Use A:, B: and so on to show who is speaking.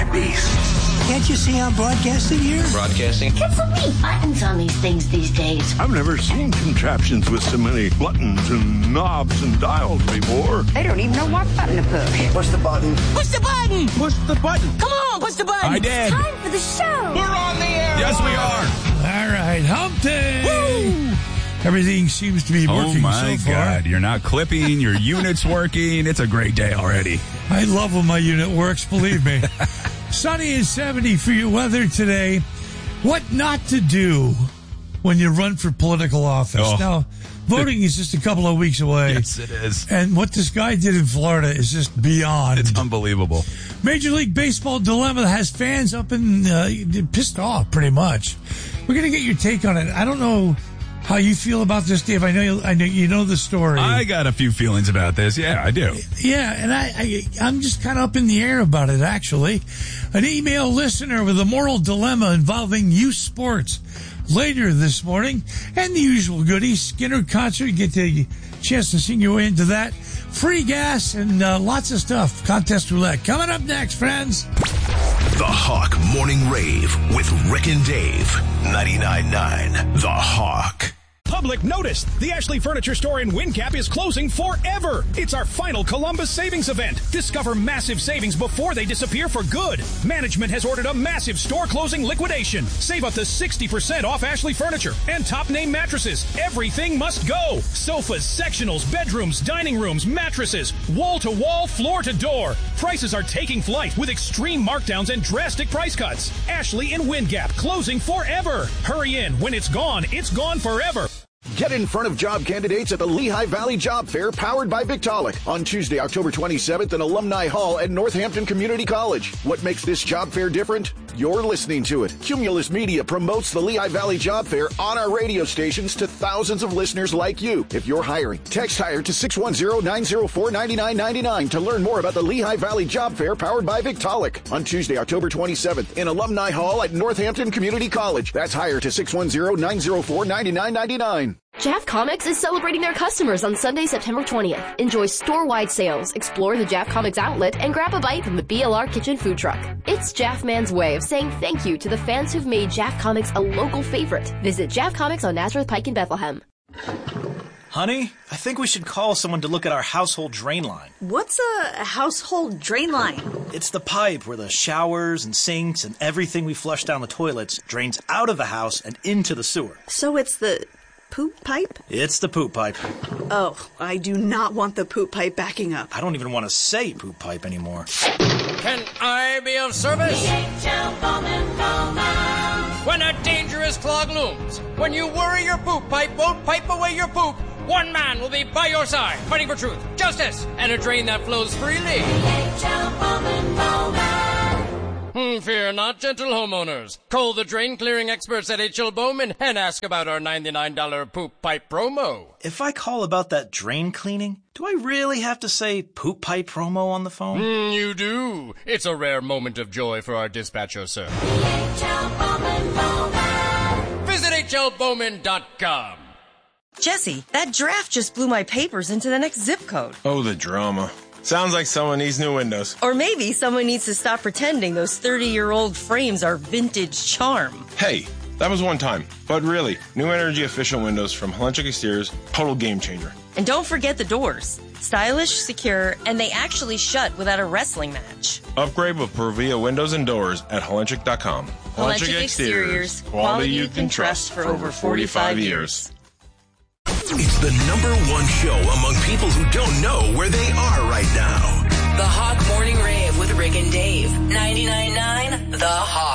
A: my beast.
B: Can't you see I'm broadcasting here?
A: Broadcasting?
C: Get so many buttons on these things these days.
D: I've never seen contraptions with so many buttons and knobs and dials before.
E: They don't even know what button to push.
A: Push the button.
F: Push the button!
G: Push the button!
F: Come on, push the button!
G: I did.
C: It's time for the show.
G: We're on the air! Yes, we are!
H: All right, hump day! Woo! Everything seems to be working so far.
G: Oh, my God. You're not clipping. Your unit's working. It's a great day already.
H: I love when my unit works, believe me. Sunny and 70 for your weather today. What not to do when you run for political office.
G: Oh.
H: Now, voting is just a couple of weeks away.
G: Yes, it is.
H: And what this guy did in Florida is just beyond.
G: It's unbelievable.
H: Major League Baseball dilemma has fans up and pissed off, pretty much. We're going to get your take on it. I don't know how you feel about this, Dave. I know you know the story.
G: I got a few feelings about this. Yeah, I do.
H: Yeah, and I'm just kind of up in the air about it, actually. An email listener with a moral dilemma involving youth sports later this morning. And the usual goodies. Skinner concert. Get the chance to sing your way into that. Free gas and lots of stuff. Contest roulette. Coming up next, friends.
A: The Hawk Morning Rave with Rick and Dave. 99.9 The Hawk.
I: Public notice. The Ashley Furniture Store in WinCap is closing forever. It's our final Columbus savings event. Discover massive savings before they disappear for good. Management has ordered a massive store closing liquidation. Save up to 60% off Ashley Furniture and top name mattresses. Everything must go. Sofas, sectionals, bedrooms, dining rooms, mattresses, wall to wall, floor to door. Prices are taking flight with extreme markdowns and drastic price cuts. Ashley and WinGap closing forever. Hurry in. When it's gone forever.
J: Get in front of job candidates at the Lehigh Valley Job Fair powered by Victaulic on Tuesday, October 27th in Alumni Hall at Northampton Community College. What makes this job fair different? You're listening to it. Cumulus Media promotes the Lehigh Valley Job Fair on our radio stations to thousands of listeners like you. If you're hiring, text HIRE to 610-904-9999 to learn more about the Lehigh Valley Job Fair powered by Victaulic on Tuesday, October 27th in Alumni Hall at Northampton Community College. That's HIRE to 610-904-9999.
K: Jaff Comics is celebrating their customers on Sunday, September 20th. Enjoy store-wide sales, explore the Jaff Comics outlet, and grab a bite from the BLR Kitchen food truck. It's Jaff Man's way of saying thank you to the fans who've made Jaff Comics a local favorite. Visit Jaff Comics on Nazareth Pike in Bethlehem.
L: Honey, I think we should call someone to look at our household drain line.
M: What's a household drain line?
L: It's the pipe where the showers and sinks and everything we flush down the toilets drains out of the house and into the sewer.
M: So it's the poop pipe?
L: It's the poop pipe.
M: Oh, I do not want the poop pipe backing up.
L: I don't even want to say poop pipe anymore.
N: Can I be of service? When a dangerous clog looms, when you worry your poop pipe won't pipe away your poop, one man will be by your side, fighting for truth, justice, and a drain that flows freely. Fear not, gentle homeowners. Call the drain clearing experts at H.L. Bowman and ask about our $99 poop pipe promo.
L: If I call about that drain cleaning, do I really have to say poop pipe promo on the phone?
N: You do. It's a rare moment of joy for our dispatcher, sir. Visit hlbowman.com.
O: Jesse, that draft just blew my papers into the next zip code.
P: Oh, the drama. Sounds like someone needs new windows.
O: Or maybe someone needs to stop pretending those 30-year-old frames are vintage charm.
P: Hey, that was one time. But really, new energy efficient windows from Helenchik Exteriors, total game changer.
O: And don't forget the doors. Stylish, secure, and they actually shut without a wrestling match.
P: Upgrade with Provia windows and doors at Helenchik.com.
O: Helenchik Exteriors, quality you can trust for over 45 years.
A: It's the #1 show among people who don't know where they are right now.
Q: The Hawk Morning Rave with Rick and Dave. 99.9 The Hawk.